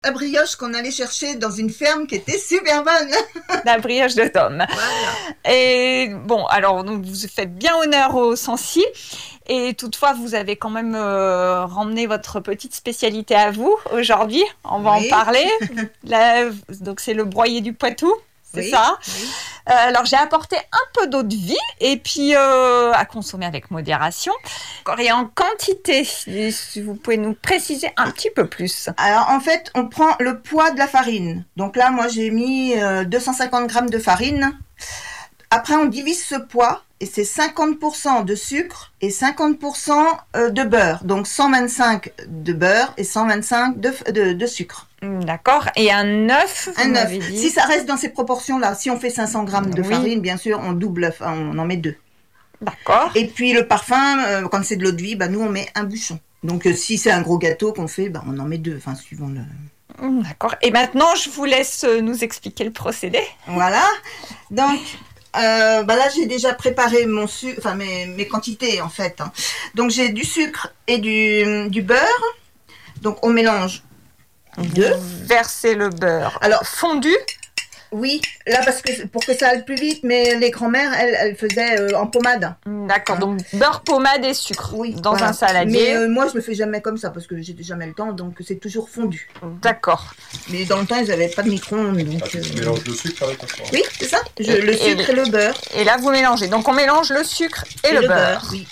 La brioche qu'on allait chercher dans une ferme qui était super bonne. La brioche de Tom. Voilà. Et bon, alors donc, vous faites bien honneur au Sancy. Et toutefois, vous avez quand même ramené votre petite spécialité à vous aujourd'hui. On va en parler. Là, donc, c'est le broyé du Poitou. C'est ça. Oui. Alors, j'ai apporté un peu d'eau de vie et puis à consommer avec modération. Et en quantité, si vous pouvez nous préciser un petit peu plus. Alors, en fait, on prend le poids de la farine. Donc là, moi, j'ai mis 250 grammes de farine. Après, on divise ce poids et c'est 50% de sucre et 50% de beurre. Donc, 125 de beurre et 125 de sucre. D'accord. Et un œuf, un œuf. Si ça reste dans ces proportions-là, si on fait 500 grammes de farine, bien sûr, on double l'œuf, on en met 2. D'accord. Et puis le parfum, quand c'est de l'eau de vie, nous on met un bouchon. Donc si c'est un gros gâteau qu'on fait, on en met 2, suivant le... D'accord. Et maintenant, je vous laisse nous expliquer le procédé. Voilà. Donc... là j'ai déjà préparé mon sucre, mes quantités en fait. Donc j'ai du sucre et du beurre. Donc on mélange deux. Versez le beurre. Alors fondu. Oui, là parce que pour que ça aille plus vite, mais les grand-mères elles faisaient en pommade. D'accord, donc beurre, pommade et sucre dans un saladier. Mais moi je le fais jamais comme ça parce que j'ai jamais le temps, donc c'est toujours fondu. D'accord. Mais dans le temps ils n'avaient pas de micro-ondes. Donc, tu mélanges le sucre avec ça. Oui, c'est ça. Le sucre et le beurre. Et là vous mélangez. Donc on mélange le sucre et le beurre. Oui.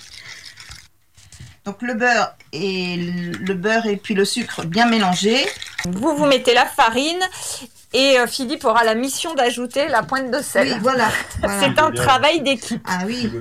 Donc le beurre et puis le sucre bien mélangés. Vous mettez la farine. Et Philippe aura la mission d'ajouter la pointe de sel. Oui, voilà. C'est un travail d'équipe. Ah oui.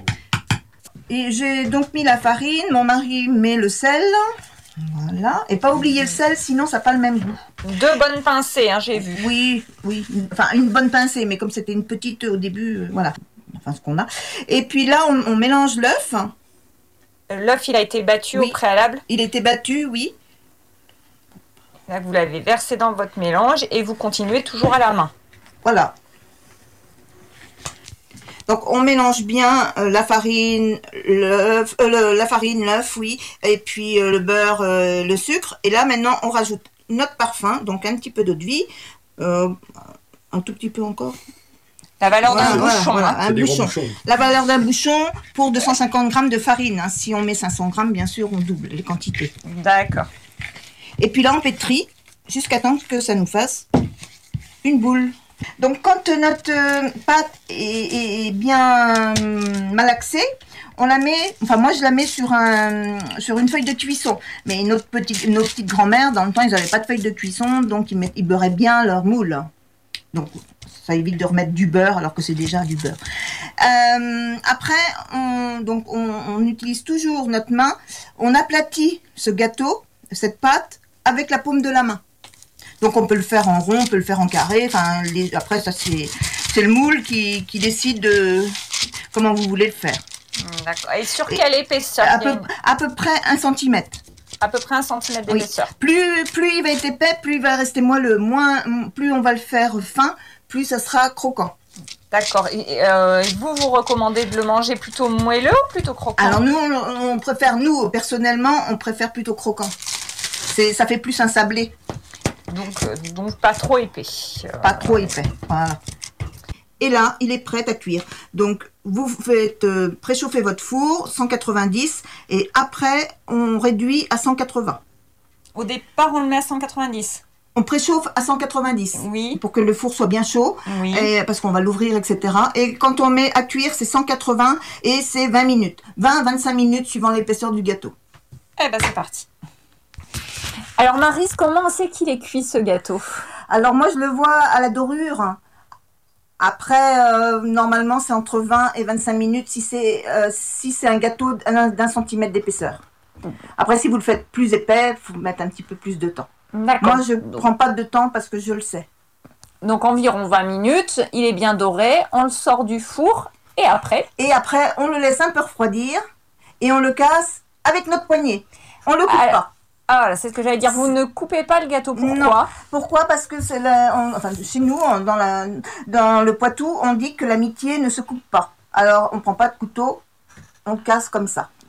Et j'ai donc mis la farine, mon mari met le sel. Voilà. Et pas oublier le sel, sinon ça n'a pas le même goût. 2 bonnes pincées, j'ai vu. Oui. Enfin, une bonne pincée, mais comme c'était une petite au début, voilà. Enfin, ce qu'on a. Et puis là, on mélange l'œuf. L'œuf, il a été battu au préalable? Il a été battu, oui. Là, vous l'avez versé dans votre mélange et vous continuez toujours à la main. Voilà. Donc, on mélange bien la farine, l'œuf, oui, et puis le beurre, le sucre. Et là, maintenant, on rajoute notre parfum, donc un petit peu d'eau de vie, un tout petit peu encore. La valeur d'un bouchon. Voilà, un bouchon. La valeur d'un bouchon pour 250 grammes de farine. Si on met 500 grammes, bien sûr, on double les quantités. D'accord. Et puis là, on pétrit jusqu'à temps que ça nous fasse une boule. Donc, quand notre pâte est bien malaxée, on la met, moi je la mets sur une feuille de cuisson. Mais nos petites grand-mères, dans le temps, ils n'avaient pas de feuille de cuisson, donc ils beurraient bien leur moule. Donc, ça évite de remettre du beurre alors que c'est déjà du beurre. Après, on utilise toujours notre main. On aplatit ce gâteau, cette pâte, avec la paume de la main. Donc on peut le faire en rond, on peut le faire en carré. Après, ça c'est le moule qui décide de comment vous voulez le faire. D'accord. Et sur quelle épaisseur? À peu près 1 cm. À peu près 1 cm d'épaisseur. Oui. Plus il va être épais, plus il va rester moelleux. Plus on va le faire fin, plus ça sera croquant. D'accord. Et vous recommandez de le manger plutôt moelleux ou plutôt croquant? Alors nous, personnellement, on préfère plutôt croquant. Ça fait plus un sablé. Donc pas trop épais. Pas trop épais, voilà. Et là, il est prêt à cuire. Donc, vous faites préchauffer votre four, 190, et après, on réduit à 180. Au départ, on le met à 190. On préchauffe à 190, oui, pour que le four soit bien chaud, oui. Parce qu'on va l'ouvrir, etc. Et quand on met à cuire, c'est 180 et c'est 20 minutes. 20-25 minutes suivant l'épaisseur du gâteau. Eh ben, c'est parti. Alors Maryse, comment on sait qu'il est cuit ce gâteau? Alors moi je le vois à la dorure. Après, normalement c'est entre 20 et 25 minutes si c'est un gâteau d'1 centimètre d'épaisseur. Après si vous le faites plus épais, il faut mettre un petit peu plus de temps. Moi je ne prends pas de temps parce que je le sais. Donc environ 20 minutes, il est bien doré, on le sort du four et après? Et après on le laisse un peu refroidir et on le casse avec notre poignet. On ne le coupe pas. Ah, c'est ce que j'allais dire. Vous ne coupez pas le gâteau. Pourquoi? Non. Pourquoi? Parce que chez nous, dans le Poitou, on dit que l'amitié ne se coupe pas. Alors, on ne prend pas de couteau, on casse comme ça.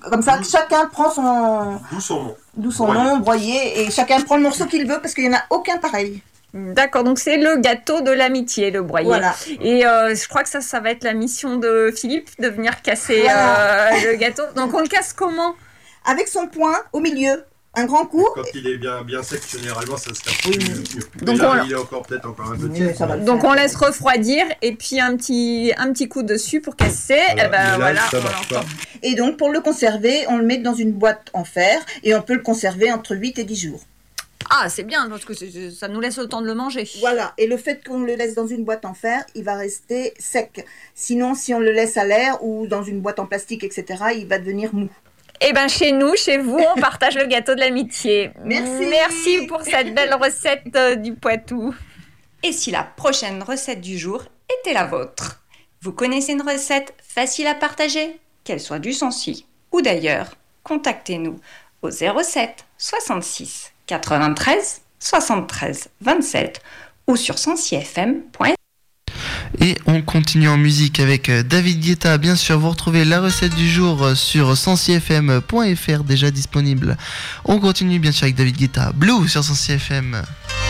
Comme ça, chacun prend D'où son nom, broyé, et chacun prend le morceau qu'il veut, parce qu'il n'y en a aucun pareil. D'accord, donc c'est le gâteau de l'amitié, le broyé. Voilà. Et je crois que ça va être la mission de Philippe, de venir casser le gâteau. Donc on le casse comment ? Avec son poing au milieu, un grand coup. Quand il est bien sec, généralement ça se tape. Oui. Donc il est peut-être encore un peu tiède. Donc on laisse refroidir et puis un petit coup dessus pour casser. Ça marche pas. Et donc pour le conserver, on le met dans une boîte en fer et on peut le conserver entre 8 et 10 jours. Ah, c'est bien, parce que ça nous laisse le temps de le manger. Voilà, et le fait qu'on le laisse dans une boîte en fer, il va rester sec. Sinon, si on le laisse à l'air ou dans une boîte en plastique, etc., il va devenir mou. Eh bien, chez nous, chez vous, on partage le gâteau de l'amitié. Merci. Merci pour cette belle recette du Poitou. Et si la prochaine recette du jour était la vôtre ? Vous connaissez une recette facile à partager ? Qu'elle soit du Sancy ou d'ailleurs, contactez-nous au 07 66 93 73 27 ou sur sancyfm.fr. Et on continue en musique avec David Guetta. Bien sûr, vous retrouvez la recette du jour sur sancyfm.fr, déjà disponible. On continue bien sûr avec David Guetta, Blue sur Sancy FM.